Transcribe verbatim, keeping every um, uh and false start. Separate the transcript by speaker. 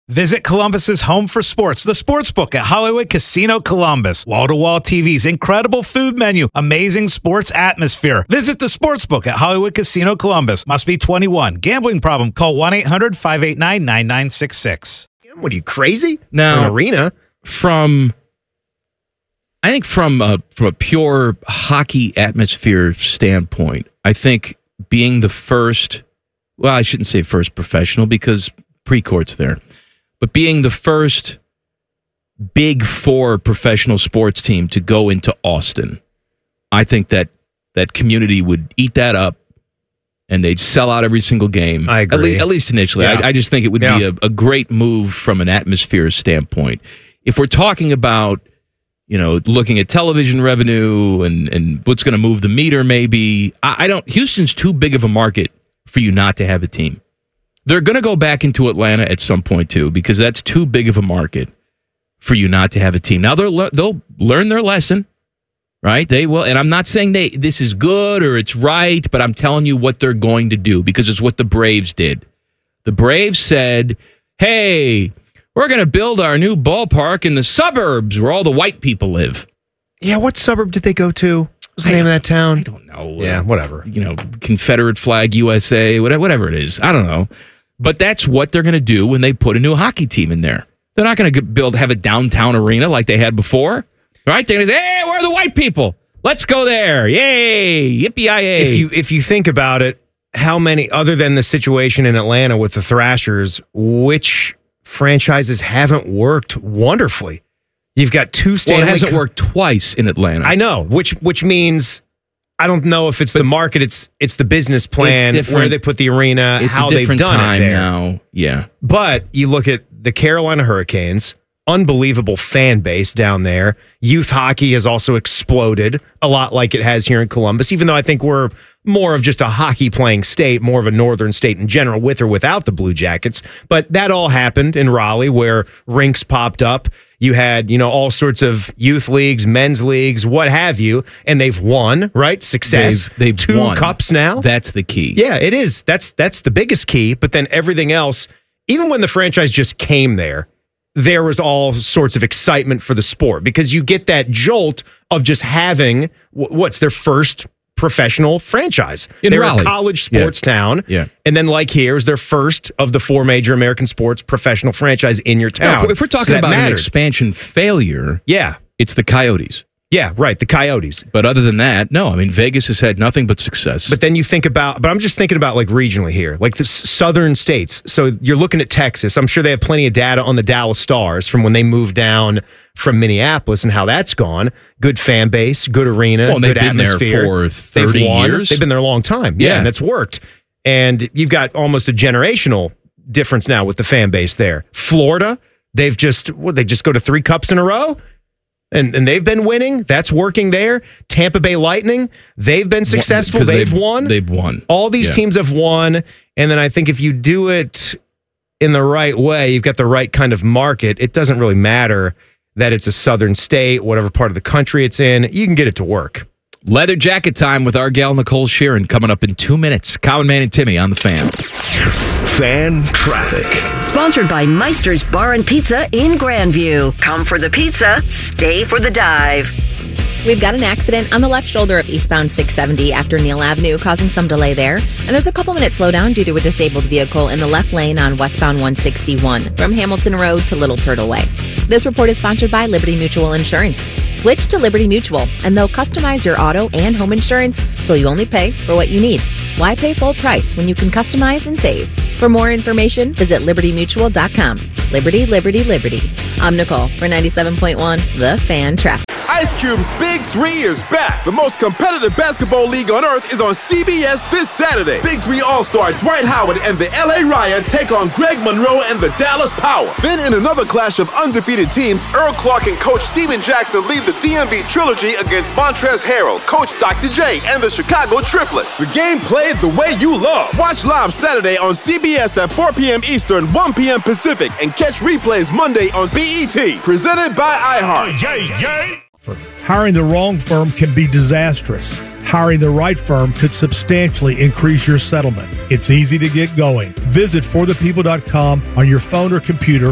Speaker 1: Visit Columbus's home for sports, the Sportsbook at Hollywood Casino Columbus. Wall-to-wall T Vs, incredible food menu, amazing sports atmosphere. Visit the Sportsbook at Hollywood Casino Columbus. Must be twenty-one. Gambling problem? Call one eight hundred five eight nine nine nine six six.
Speaker 2: What are you, crazy?
Speaker 3: Now,
Speaker 2: An arena?
Speaker 3: From, I think from a, from a pure hockey atmosphere standpoint, I think being the first, well, I shouldn't say first professional because pre-court's there. But being the first Big Four professional sports team to go into Austin, I think that that community would eat that up and they'd sell out every single game.
Speaker 2: I agree.
Speaker 3: At least, at least initially.
Speaker 2: Yeah.
Speaker 3: I, I just think it would
Speaker 2: yeah.
Speaker 3: be a, a great move from an atmosphere standpoint. If we're talking about, you know, looking at television revenue and, and what's going to move the meter maybe, I, I don't, Houston's too big of a market for you not to have a team. They're going to go back into Atlanta at some point, too, because that's too big of a market for you not to have a team. Now, they'll, they'll learn their lesson, right? They will. And I'm not saying they this is good or it's right, but I'm telling you what they're going to do because it's what the Braves did. The Braves said, hey, we're going to build our new ballpark in the suburbs where all the white people live.
Speaker 2: Yeah, what suburb did they go to? What's the name of that town?
Speaker 3: I don't know.
Speaker 2: Yeah,
Speaker 3: uh,
Speaker 2: whatever.
Speaker 3: You know, Confederate flag U S A, whatever, whatever it is. I don't know. But that's what they're going to do when they put a new hockey team in there. They're not going to build, have a downtown arena like they had before, right? They're going to say, hey, where are the white people? Let's go there. Yay. Yippee-yi-yay.
Speaker 2: If you, if you think about it, how many, other than the situation in Atlanta with the Thrashers, which franchises haven't worked wonderfully? You've got two Stanley
Speaker 3: Well, it hasn't
Speaker 2: Co-
Speaker 3: worked twice in Atlanta.
Speaker 2: I know, which which means I don't know if it's but the market, it's it's the business plan, where they put the arena,
Speaker 3: it's
Speaker 2: how
Speaker 3: a
Speaker 2: they've done
Speaker 3: time
Speaker 2: it there.
Speaker 3: Now. Yeah.
Speaker 2: But you look at the Carolina Hurricanes, unbelievable fan base down there. Youth hockey has also exploded a lot like it has here in Columbus, even though I think we're more of just a hockey playing state, more of a northern state in general, with or without the Blue Jackets. But that all happened in Raleigh where rinks popped up. You had, you know, all sorts of youth leagues, men's leagues, what have you, and they've won, right? Success.
Speaker 3: They've, they've
Speaker 2: Two
Speaker 3: won.
Speaker 2: cups now.
Speaker 3: That's the key.
Speaker 2: Yeah, it is. That's that's the biggest key. But then everything else, even when the franchise just came there, there was all sorts of excitement for the sport because you get that jolt of just having what's their first professional franchise.
Speaker 3: In
Speaker 2: They're
Speaker 3: Raleigh.
Speaker 2: a college sports
Speaker 3: Yeah.
Speaker 2: town.
Speaker 3: Yeah.
Speaker 2: And then like here is their first of the four major American sports professional franchise in your town.
Speaker 3: Now, if, if we're
Speaker 2: So
Speaker 3: talking
Speaker 2: that
Speaker 3: about an
Speaker 2: mattered.
Speaker 3: expansion failure,
Speaker 2: Yeah.
Speaker 3: it's the Coyotes.
Speaker 2: Yeah, right. The Coyotes.
Speaker 3: But other than that, no. I mean, Vegas has had nothing but success.
Speaker 2: But then you think about, but I'm just thinking about like regionally here, like the s- southern states. So you're looking at Texas. I'm sure they have plenty of data on the Dallas Stars from when they moved down from Minneapolis and how that's gone. Good fan base, good arena,
Speaker 3: Well, and
Speaker 2: good
Speaker 3: they've been there
Speaker 2: atmosphere.
Speaker 3: for
Speaker 2: They've
Speaker 3: thirty
Speaker 2: won.
Speaker 3: years.
Speaker 2: They've been there a long time. Yeah,
Speaker 3: Yeah.
Speaker 2: and it's worked. And you've got almost a generational difference now with the fan base there. Florida, they've just, what, they just go to three cups in a row? And and they've been winning. That's working there. Tampa Bay Lightning, they've been successful.
Speaker 3: 'Cause
Speaker 2: They've, won.
Speaker 3: They've won.
Speaker 2: All these
Speaker 3: Yeah.
Speaker 2: teams have won. And then I think if you do it in the right way, you've got the right kind of market. It doesn't really matter that it's a southern state, whatever part of the country it's in. You can get it to work.
Speaker 3: Leather jacket time with our gal Nicole Sheeran coming up in two minutes. Common Man and Timmy on the Fan.
Speaker 4: Fan traffic.
Speaker 5: Sponsored by Meister's Bar and Pizza in Grandview. Come for the pizza, stay for the dive.
Speaker 6: We've got an accident on the left shoulder of eastbound six seventy after Neal Avenue, causing some delay there. And there's a couple minutes slowdown due to a disabled vehicle in the left lane on westbound one sixty-one from Hamilton Road to Little Turtle Way. This report is sponsored by Liberty Mutual Insurance. Switch to Liberty Mutual, and they'll customize your auto and home insurance so you only pay for what you need. Why pay full price when you can customize and save? For more information, visit liberty mutual dot com. Liberty, Liberty, Liberty. I'm Nicole for ninety-seven point one, The Fan Traffic.
Speaker 7: Ice Cube's Big Three is back. The most competitive basketball league on earth is on C B S this Saturday. Big Three All-Star Dwight Howard and the L A Ryan take on Greg Monroe and the Dallas Power. Then in another clash of undefeated teams, Earl Clark and Coach Steven Jackson lead the D M V Trilogy against Montrezl Harrell, Coach Doctor J, and the Chicago Triplets. The game played the way you love. Watch live Saturday on C B S at four p.m. Eastern, one p.m. Pacific, and catch replays Monday on B E T. Presented by iHeart.
Speaker 8: Yay, yay. Hiring the wrong firm can be disastrous. Hiring the right firm could substantially increase your settlement. It's easy to get going. Visit for the people dot com on your phone or computer